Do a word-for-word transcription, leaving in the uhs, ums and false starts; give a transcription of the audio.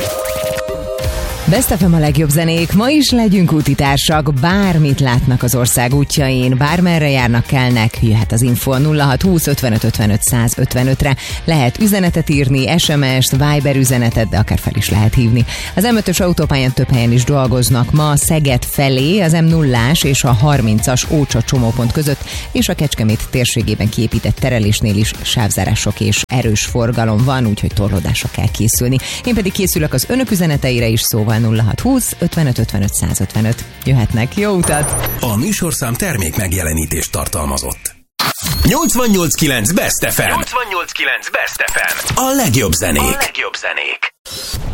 Best ef em a legjobb zenék, ma is legyünk útitársak, bármit látnak az ország útjain, bármerre járnak, kelnek, jöhet az info a nulla hat húsz ötvenöt ötvenöt száz ötvenötre. Lehet üzenetet írni, es em est, Viber üzenetet, de akár fel is lehet hívni. Az em ötös autópályán több helyen is dolgoznak ma, Szeged felé, az em nullás és a harmincas Ócsa csomópont között, és a Kecskemét térségében kiépített terelésnél is sávzárások és erős forgalom van, úgyhogy torlódásra kell készülni. Én pedig készülök az önök üzeneteire is, szóval nulla hat húsz ötvenöt ötvenöt száz ötvenöt. Jöhetnek, jó utat! A műsorszám termék megjelenítést tartalmazott. nyolcvannyolc kilenc Best ef em. nyolcvannyolc kilenc Best ef em. A legjobb zenék. A legjobb zenék.